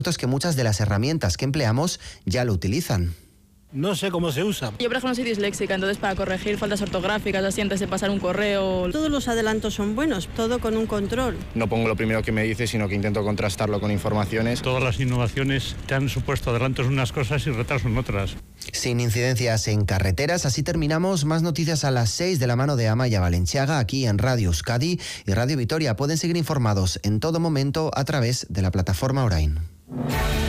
es que muchas de las herramientas que empleamos ya lo utilizan. No sé cómo se usa. Yo, por ejemplo, soy disléxica, entonces para corregir faltas ortográficas, así antes de pasar un correo... Todos los adelantos son buenos, todo con un control. No pongo lo primero que me dice, sino que intento contrastarlo con informaciones. Todas las innovaciones te han supuesto adelantos en unas cosas y retrasos en otras. Sin incidencias en carreteras, así terminamos. Más noticias a las 6 de la mano de Amaia Valenciaga, aquí en Radio Euskadi y Radio Vitoria. Pueden seguir informados en todo momento a través de la plataforma Orain.